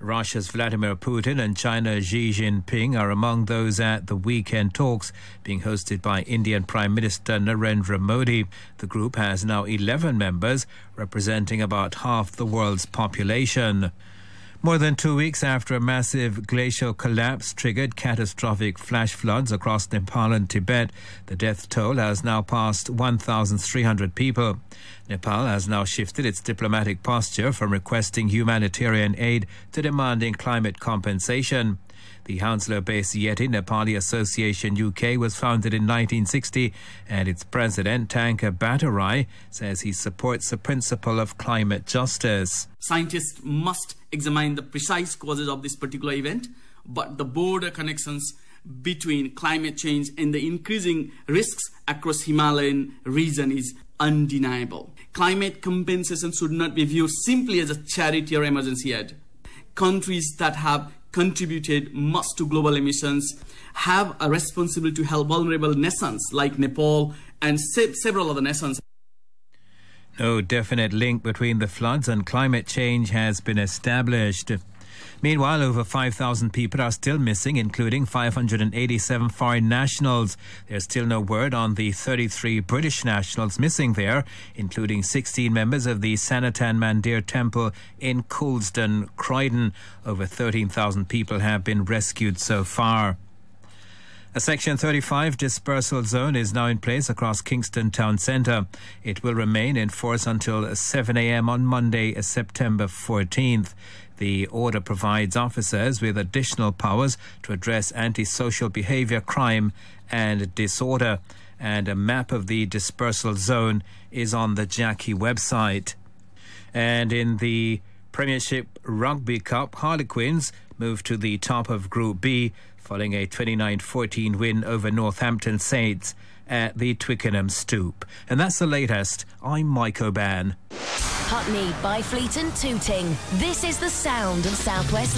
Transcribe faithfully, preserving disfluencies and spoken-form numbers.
Russia's Vladimir Putin and China's Xi Jinping are among those at the weekend talks being hosted by Indian Prime Minister Narendra Modi. The group has now eleven members, representing about half the world's population. More than two weeks after a massive glacial collapse triggered catastrophic flash floods across Nepal and Tibet, the death toll has now passed one thousand three hundred people. Nepal has now shifted its diplomatic posture from requesting humanitarian aid to demanding climate compensation. The Hounslow-based Yeti Nepali Association U K was founded in nineteen sixty, and its president, Tankar Bhattarai, says he supports the principle of climate justice. Scientists must examine the precise causes of this particular event, but the border connections between climate change and the increasing risks across Himalayan region is undeniable. Climate compensation should not be viewed simply as a charity or emergency aid. Countries that have contributed much to global emissions have a responsibility to help vulnerable nations like Nepal and se- several other nations. No definite link between the floods and climate change has been established. Meanwhile, over five thousand people are still missing, including five hundred eighty-seven foreign nationals. There's still no word on the thirty-three British nationals missing there, including sixteen members of the Sanatan Mandir Temple in Coulsdon, Croydon. Over thirteen thousand people have been rescued so far. A Section thirty-five dispersal zone is now in place across Kingston Town Centre. It will remain in force until seven a.m. on Monday, September fourteenth. The order provides officers with additional powers to address antisocial behaviour, crime and disorder. And a map of the dispersal zone is on the Jackie website. And in the Premiership Rugby Cup, Harlequins moved to the top of Group B following a twenty-nine fourteen win over Northampton Saints at the Twickenham Stoop. And that's the latest. I'm Mike O'Ban. Putney, Byfleet and Tooting. This is the sound of South West